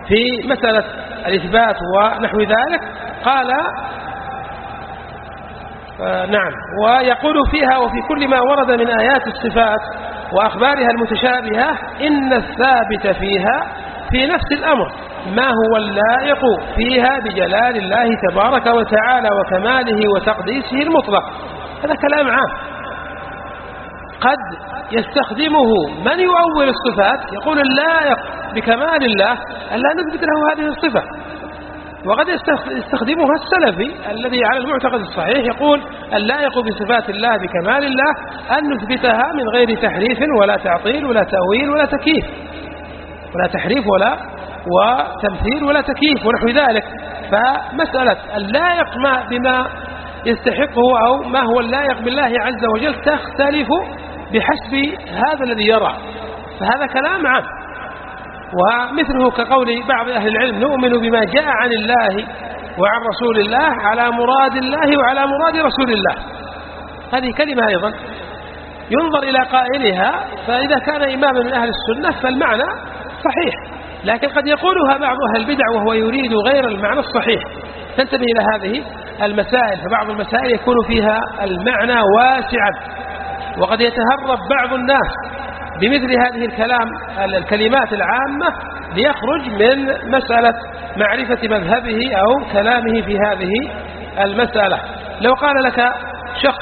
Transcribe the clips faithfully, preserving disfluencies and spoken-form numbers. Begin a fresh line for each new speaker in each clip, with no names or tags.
في مسألة الإثبات ونحو ذلك. قال آه نعم، ويقول فيها وفي كل ما ورد من آيات الصفات وأخبارها المتشابهة إن الثابت فيها في نفس الأمر ما هو اللائق فيها بجلال الله تبارك وتعالى وكماله وتقديسه المطلق. هذا كلام عام قد يستخدمه من يؤول الصفات، يقول اللائق بكمال الله ألا نثبت له هذه الصفة، وقد يستخدمها السلفي الذي على المعتقد الصحيح يقول اللائق بصفات الله بكمال الله أن نثبتها من غير تحريف ولا تعطيل ولا تأويل ولا تكييف، ولا تحريف ولا وتمثيل ولا تكييف ونحو ذلك. فمسألة اللائق ما بما يستحقه أو ما هو اللائق بالله عز وجل تختلف بحسب هذا الذي يرى، فهذا كلام عام. ومثله كقول بعض أهل العلم نؤمن بما جاء عن الله وعن رسول الله على مراد الله وعلى مراد رسول الله. هذه كلمة أيضا ينظر إلى قائلها، فإذا كان إماما من أهل السنة فالمعنى صحيح، لكن قد يقولها بعض أهل البدع وهو يريد غير المعنى الصحيح. تنتبه إلى هذه المسائل، فبعض المسائل يكون فيها المعنى واسعا، وقد يتهرب بعض الناس بمثل هذه الكلام الكلمات العامة ليخرج من مسألة معرفة مذهبه أو كلامه في هذه المسألة. لو قال لك شخص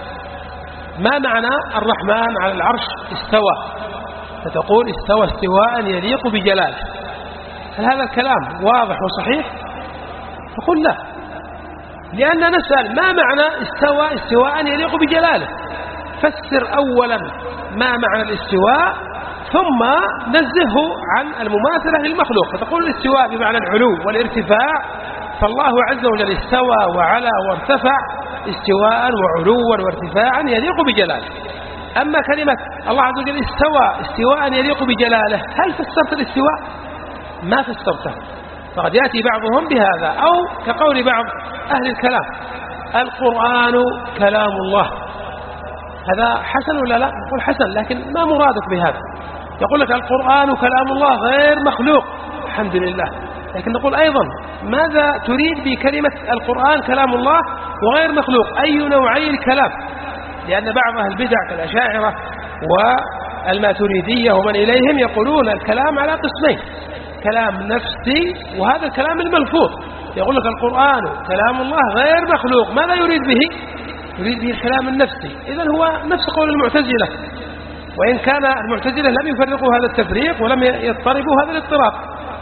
ما معنى الرحمن على العرش استوى، فتقول استوى استواء يليق بجلاله، هل هذا الكلام واضح وصحيح؟ تقول لا، لأننا نسأل ما معنى استوى استواء يليق بجلاله، فسر أولا ما معنى الاستواء ثم نزهه عن المماثلة للمخلوق. فتقول الاستواء بمعنى العلو والارتفاع، فالله عز وجل استوى وعلى وارتفع استواء وعلوا وارتفاعا يليق بجلاله. أما كلمة الله عز وجل استوى استواء يليق بجلاله، هل فسرت الاستواء؟ ما فسرته. فقد يأتي بعضهم بهذا، أو كقول بعض أهل الكلام القرآن كلام الله، هذا حسن ولا لا؟ نقول حسن، لكن ما مرادك بهذا؟ يقول لك القرآن كلام الله غير مخلوق، الحمد لله، لكن نقول أيضا ماذا تريد بكلمة القرآن كلام الله وغير مخلوق؟ أي نوعي الكلام؟ لأن بعض أهل البدع كالأشاعرة والماتريدية ومن إليهم يقولون الكلام على قسمين، كلام نفسي وهذا الكلام الملفوظ. يقول لك القرآن كلام الله غير مخلوق، ماذا يريد به؟ يريد به الكلام النفسي. إذن هو نفس قول المعتزلة، وإن كان المعتزلة لم يفرقوا هذا التفريق ولم يضطربوا هذا الاضطراب،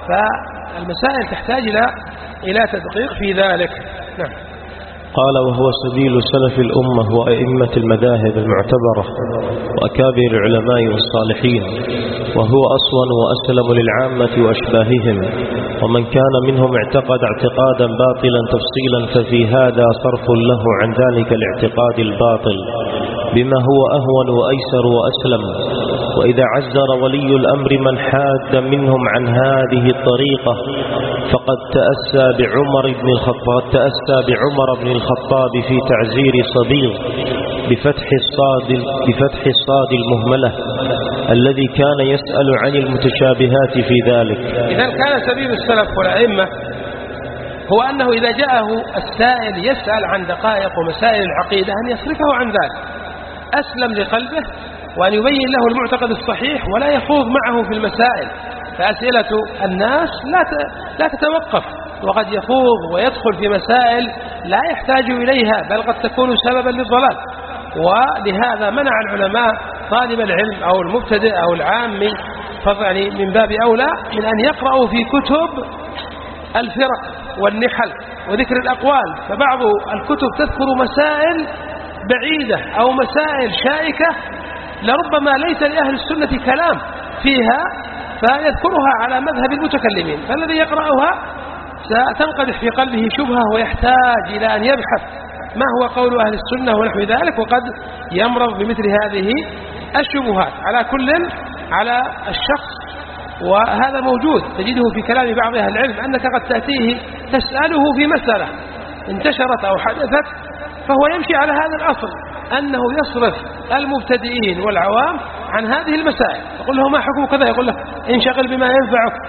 فالمسائل تحتاج إلى إلى تدقيق في ذلك. نعم.
قال وهو سبيل سلف الأمة وأئمة المذاهب المعتبرة وأكابر العلماء والصالحين، وهو أصون وأسلم للعامة وأشباههم، ومن كان منهم اعتقد اعتقادا باطلا تفصيلا ففي هذا صرف له عن ذلك الاعتقاد الباطل بما هو أهون وأيسر وأسلم. وإذا عزر ولي الأمر من حاد منهم عن هذه الطريقة فقد تأسى بعمر بن الخطاب تأسى بعمر بن الخطاب في تعزير صبيغ بفتح الصاد بفتح الصاد المهملة الذي كان يسأل عن المتشابهات في ذلك.
إذا كان سبيل السلف والأئمة هو أنه إذا جاءه السائل يسأل عن دقائق ومسائل العقيدة أن يصرفه عن ذلك، أسلم لقلبه، وأن يبين له المعتقد الصحيح ولا يخوض معه في المسائل. فأسئلة الناس لا لا تتوقف، وقد يخوض ويدخل في مسائل لا يحتاج إليها، بل قد تكون سببا للضلال. ولهذا منع العلماء طالب العلم أو المبتدئ أو العامي يعني من باب أولى من أن يقرأوا في كتب الفرق والنحل وذكر الأقوال، فبعض الكتب تذكر مسائل بعيدة أو مسائل شائكة لربما ليس لأهل السنة كلام فيها، فيذكرها على مذهب المتكلمين، فالذي يقرأها ستنقدح في قلبه شبهة ويحتاج إلى أن يبحث ما هو قول أهل السنة ونحو ذلك، وقد يمرض بمثل هذه الشبهات. على كل على الشخص، وهذا موجود تجده في كلام بعض أهل العلم، أنك قد تأتيه تسأله في مسألة انتشرت أو حدثت، فهو يمشي على هذا الأصل أنه يصرف المبتدئين والعوام عن هذه المسائل. يقول له ما حكم كذا؟ يقول لك انشغل بما ينفعك،